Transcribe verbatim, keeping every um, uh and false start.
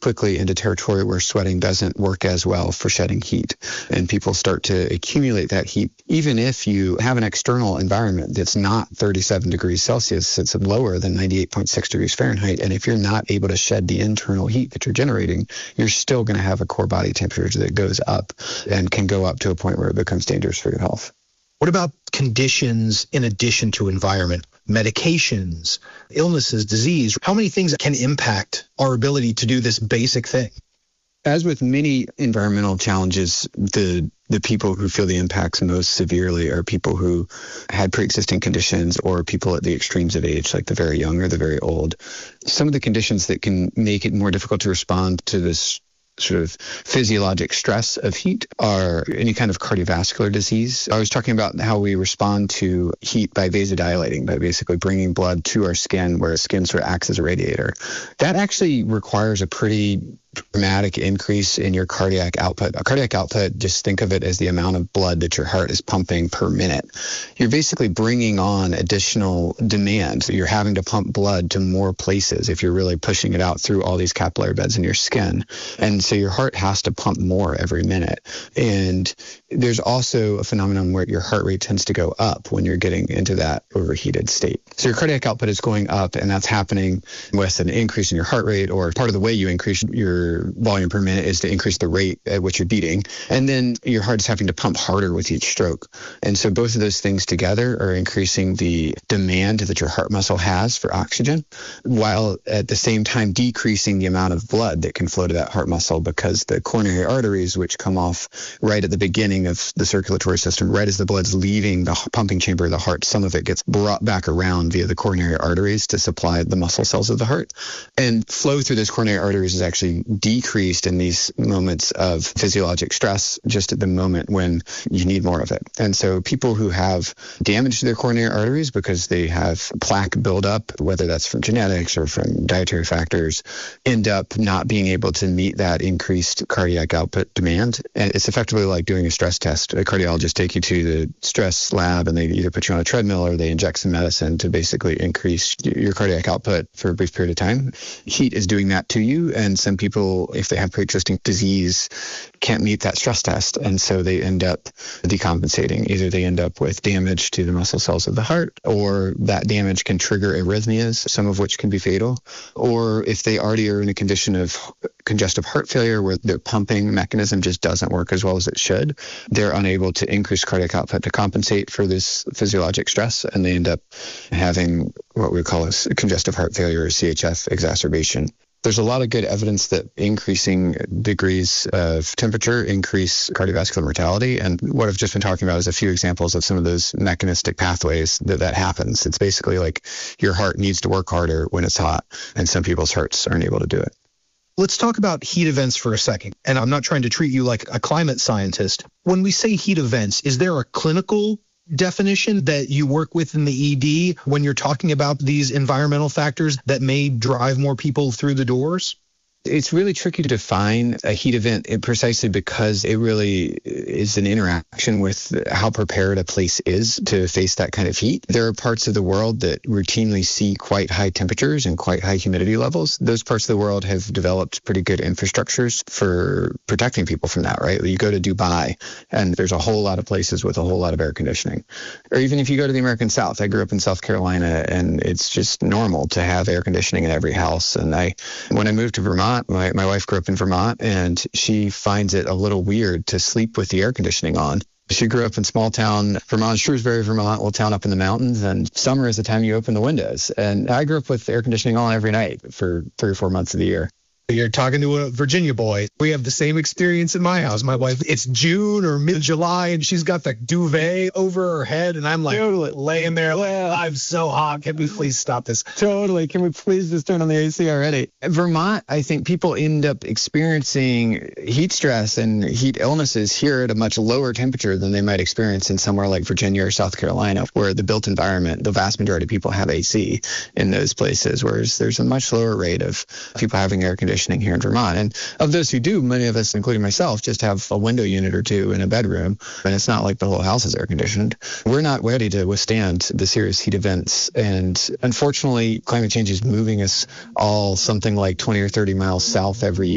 quickly into territory where sweating doesn't work as well for shedding heat. And people start to accumulate that heat. Even if you have an external environment that's not thirty-seven degrees Celsius, it's lower than ninety-eight point six degrees Fahrenheit. And if you're not able to shed the internal heat that you're generating, you're still going to have a core body temperature that goes up and can go up to a point where it becomes dangerous for your health. What about conditions in addition to environment? Medications, illnesses, disease? How many things can impact our ability to do this basic thing? As with many environmental challenges, the the people who feel the impacts most severely are people who had pre-existing conditions or people at the extremes of age, like the very young or the very old. Some of the conditions that can make it more difficult to respond to this sort of physiologic stress of heat are any kind of cardiovascular disease. I was talking about how we respond to heat by vasodilating, by basically bringing blood to our skin where skin sort of acts as a radiator. That actually requires a pretty dramatic increase in your cardiac output. A cardiac output, just think of it as the amount of blood that your heart is pumping per minute. You're basically bringing on additional demand. So you're having to pump blood to more places if you're really pushing it out through all these capillary beds in your skin. And so your heart has to pump more every minute. And there's also a phenomenon where your heart rate tends to go up when you're getting into that overheated state. So your cardiac output is going up, and that's happening with an increase in your heart rate, or part of the way you increase your volume per minute is to increase the rate at which you're beating. And then your heart is having to pump harder with each stroke. And so both of those things together are increasing the demand that your heart muscle has for oxygen, while at the same time decreasing the amount of blood that can flow to that heart muscle, because the coronary arteries, which come off right at the beginning of the circulatory system, right as the blood's leaving the pumping chamber of the heart, some of it gets brought back around via the coronary arteries to supply the muscle cells of the heart. And flow through those coronary arteries is actually decreased in these moments of physiologic stress, just at the moment when you need more of it. And so people who have damage to their coronary arteries because they have plaque buildup, whether that's from genetics or from dietary factors, end up not being able to meet that increased cardiac output demand. And it's effectively like doing a stress test. A cardiologist take you to the stress lab and they either put you on a treadmill or they inject some medicine to basically increase your cardiac output for a brief period of time. Heat is doing that to you, and some people, if they have pre-existing disease, can't meet that stress test, and so they end up decompensating. Either they end up with damage to the muscle cells of the heart, or that damage can trigger arrhythmias, some of which can be fatal. Or if they already are in a condition of congestive heart failure where their pumping mechanism just doesn't work as well as it should, they're unable to increase cardiac output to compensate for this physiologic stress, and they end up having what we call a congestive heart failure or C H F exacerbation. There's a lot of good evidence that increasing degrees of temperature increase cardiovascular mortality. And what I've just been talking about is a few examples of some of those mechanistic pathways that that happens. It's basically like your heart needs to work harder when it's hot, and some people's hearts aren't able to do it. Let's talk about heat events for a second. And I'm not trying to treat you like a climate scientist. When we say heat events, is there a clinical definition that you work with in the E D when you're talking about these environmental factors that may drive more people through the doors? It's really tricky to define a heat event precisely because it really is an interaction with how prepared a place is to face that kind of heat. There are parts of the world that routinely see quite high temperatures and quite high humidity levels. Those parts of the world have developed pretty good infrastructures for protecting people from that, right? You go to Dubai and there's a whole lot of places with a whole lot of air conditioning. Or even if you go to the American South, I grew up in South Carolina and it's just normal to have air conditioning in every house. And I, when I moved to Vermont, My, my wife grew up in Vermont, and she finds it a little weird to sleep with the air conditioning on. She grew up in small town Vermont, Shrewsbury, Vermont, little town up in the mountains, and summer is the time you open the windows. And I grew up with air conditioning on every night for three or four months of the year. You're talking to a Virginia boy. We have the same experience in my house. My wife, it's June or mid-July, and she's got the duvet over her head, and I'm like totally laying there, well, I'm so hot. Can we please stop this? Totally. Can we please just turn on the A C already? Vermont, I think people end up experiencing heat stress and heat illnesses here at a much lower temperature than they might experience in somewhere like Virginia or South Carolina, where the built environment, the vast majority of people have A C in those places, whereas there's a much lower rate of people having air conditioning here in Vermont. And of those who do, many of us, including myself, just have a window unit or two in a bedroom, and it's not like the whole house is air conditioned. We're not ready to withstand the serious heat events. And unfortunately, climate change is moving us all something like twenty or thirty miles south every year.